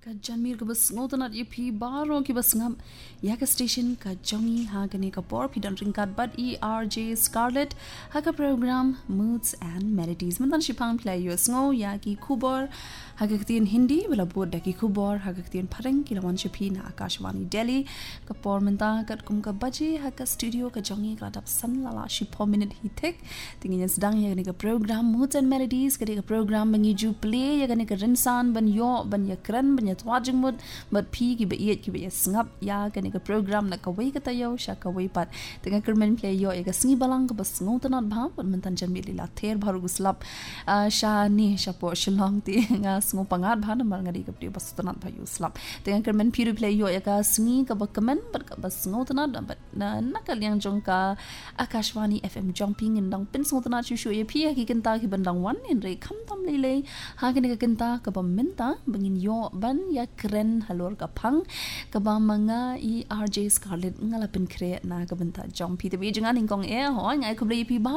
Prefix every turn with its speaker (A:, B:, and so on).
A: ka janmir ka bas ngotanat yupi baro ki bas ngam ya ka station ka jongi ha gani ka por pidan ringkat bad ERJ Scarlet ha ka program Moods and Melodies mantan shipang play yo sngo ya ki kubor ha ka tin Hindi bela bod da ki kubor ha ka tin pareng ki lawan shipi na Akashvani Delhi ka por menta kat kum ka baji ha ka studio ka jongi ka dap san lala shipo minute hitek tingin sedang ya gani ka program Moods and Melodies ka program mengiju play ya gani ka rinsan ban yo ban ya kran ban ya twajing mud but pi ki ba yet ki ba ya ngap ya gani ka program na ka wei ka tayo sha ka wei pat dengan kermen play yo ya ka singi balang ka bas ngotanat bha ban mentan janmi lila ther baru guslap sha ni sha po shilong ti nga sngo pangat bha na mal ngadi ka pri bas tanat bha yuslap dengan kermen pi play yo ya ka singi ka ba kamen bat ka bas ngotanat bat na nakal yang jong ka Akashvani FM jumping indang pin ngotanat shu ya pi ki kenta ki bandang wan in re kham tam lele ha gani ka kenta ka ba menta bangin yo ban ya keren halor ka phang ka ba manga ERJ Scarlet ngala pin kre na ka benta jumpy te bi jangan ingkong ho ngai ku pi ba